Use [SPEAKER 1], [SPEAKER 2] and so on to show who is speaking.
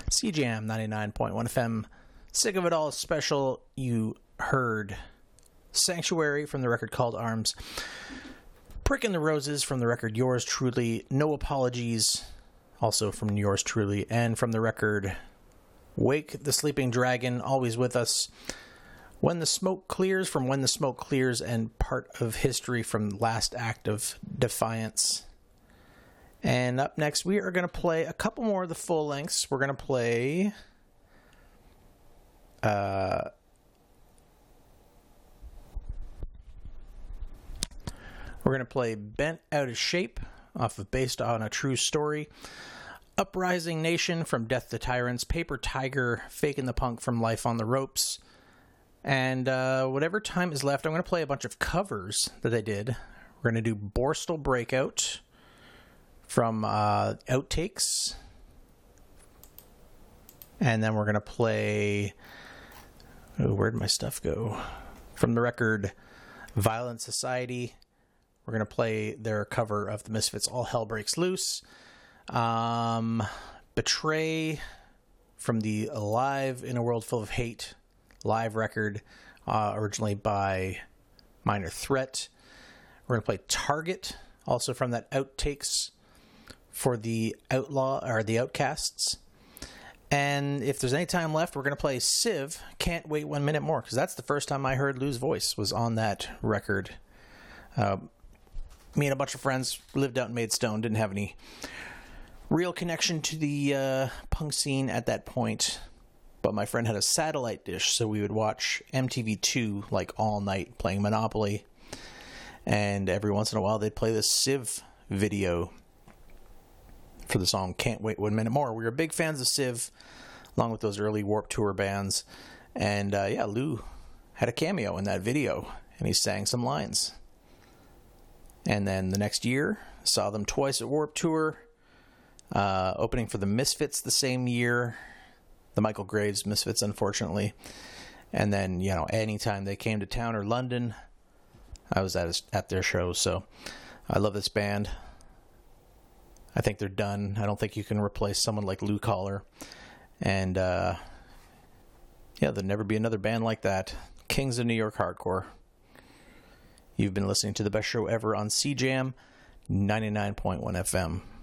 [SPEAKER 1] CJAM 99.1 FM. Sick of It All special. You heard Sanctuary from the record called Arms. Prick in the Roses from the record Yours Truly. No Apologies, also from Yours Truly. And from the record Wake the Sleeping Dragon, Always With Us. When the Smoke Clears from When the Smoke Clears, and Part of History from Last Act of Defiance. And up next, we are going to play a couple more of the full lengths. We're going to play we're going to play Bent Out of Shape off of Based on a True Story, Uprising Nation from Death to Tyrants, Paper Tiger, Fakin' the Punk from Life on the Ropes, and whatever time is left, I'm going to play a bunch of covers that they did. We're going to do Borstal Breakout from Outtakes, and then we're going to play, where'd my stuff go? From the record Violent Society, we're going to play their cover of the Misfits' All Hell Breaks Loose. Betray from the Alive in a World Full of Hate live record, originally by Minor Threat. We're going to play Target, also from that Outtakes for the the Outcasts. And if there's any time left, we're going to play Civ, Can't Wait 1 Minute More, because that's the first time I heard Lou's voice was on that record. Me and a bunch of friends lived out in Maidstone, didn't have any real connection to the punk scene at that point, but my friend had a satellite dish, so we would watch MTV2 like all night playing Monopoly, and every once in a while they'd play this Civ video for the song Can't Wait 1 Minute More. We were big fans of Civ, along with those early Warped Tour bands, and Lou had a cameo in that video, and he sang some lines. And then the next year, saw them twice at Warped Tour, opening for the Misfits the same year, the Michael Graves Misfits, unfortunately. And then, anytime they came to town or London, I was at their shows. So I love this band. I think they're done. I don't think you can replace someone like Lou Collar. And, there'll never be another band like that. Kings of New York Hardcore. You've been listening to the best show ever on CJAM 99.1 FM.